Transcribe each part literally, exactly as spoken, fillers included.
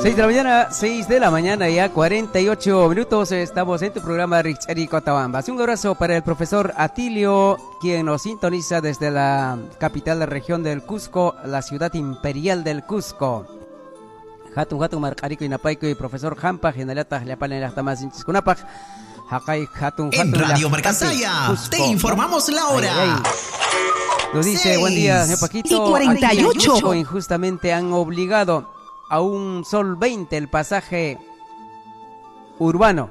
seis de la mañana, seis de la mañana, ya cuarenta y ocho minutos. Estamos en tu programa Richari Cotabamba. Un abrazo para el profesor Atilio, quien nos sintoniza desde la capital de la región del Cusco, la ciudad imperial del Cusco. Hatun Hatun Marcarico y Napaico y profesor Hampa, Generata, Lepal en las Tamas en Chiscunapaj. En Radio Marcansaya te informamos la hora. Ay, ay. Nos dice, buen día, señor Paquito. Y cuarenta y ocho. Cusco injustamente han obligado a un sol veinte el pasaje urbano.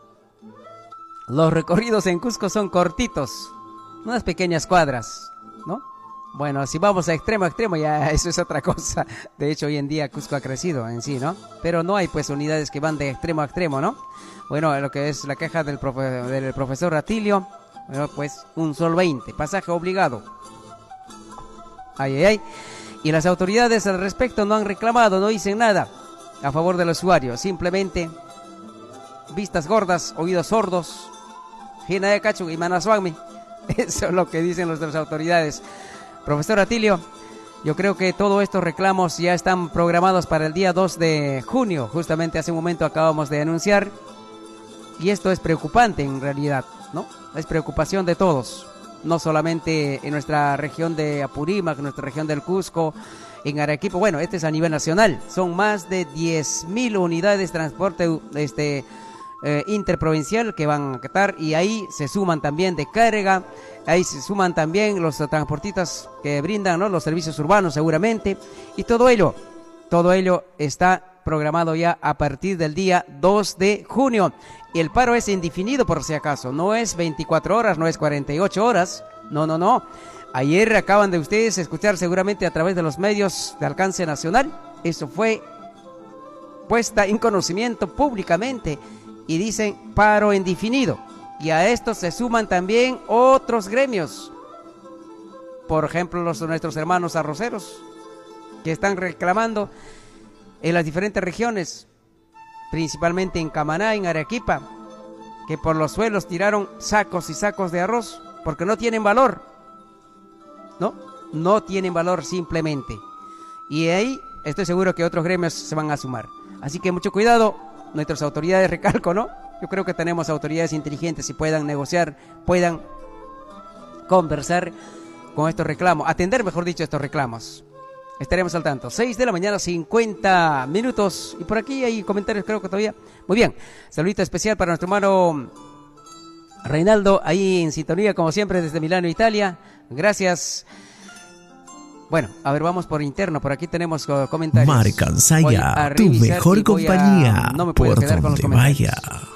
Los recorridos en Cusco son cortitos, unas pequeñas cuadras, ¿no? Bueno, si vamos a extremo a extremo, ya eso es otra cosa. De hecho, hoy en día Cusco ha crecido en sí, ¿no? Pero no hay pues unidades que van de extremo a extremo, ¿no? Bueno, lo que es la queja del, profe del profesor Atilio, bueno, pues un sol veinte, pasaje obligado. Ay, ay, ay. Y las autoridades al respecto no han reclamado, no dicen nada a favor del usuario. Simplemente vistas gordas, oídos sordos, Gina de Cachu y Manasuagmi. Eso es lo que dicen nuestras autoridades. Profesor Atilio, yo creo que todos estos reclamos ya están programados para el día dos de junio. Justamente hace un momento acabamos de anunciar. Y esto es preocupante en realidad, ¿no? Es preocupación de todos. No solamente en nuestra región de Apurímac, en nuestra región del Cusco, en Arequipa. Bueno, este es a nivel nacional. Son más de diez mil unidades de transporte este, eh, interprovincial que van a Qatar. Y ahí se suman también de carga. Ahí se suman también los transportistas que brindan, ¿no?, los servicios urbanos seguramente. Y todo ello, todo ello está programado ya a partir del día dos de junio. Y el paro es indefinido por si acaso, no es veinticuatro horas, no es cuarenta y ocho horas, no, no, no. Ayer acaban de ustedes escuchar seguramente a través de los medios de alcance nacional, eso fue puesta en conocimiento públicamente y dicen paro indefinido. Y a esto se suman también otros gremios, por ejemplo los de nuestros hermanos arroceros, que están reclamando en las diferentes regiones, principalmente en Camaná, en Arequipa, que por los suelos tiraron sacos y sacos de arroz, porque no tienen valor, ¿no? No tienen valor simplemente. Y ahí estoy seguro que otros gremios se van a sumar. Así que mucho cuidado, nuestras autoridades, recalco, ¿no? Yo creo que tenemos autoridades inteligentes y puedan negociar, puedan conversar con estos reclamos, atender, mejor dicho, estos reclamos. Estaremos al tanto. seis de la mañana, cincuenta minutos. Y por aquí hay comentarios, creo que todavía. Muy bien. Saludito especial para nuestro hermano Reinaldo, ahí en sintonía, como siempre, desde Milano, Italia. Gracias. Bueno, a ver, vamos por interno. Por aquí tenemos comentarios. Marcansaya, tu mejor compañía, a, no me puedo por quedar con los donde comentarios. vaya.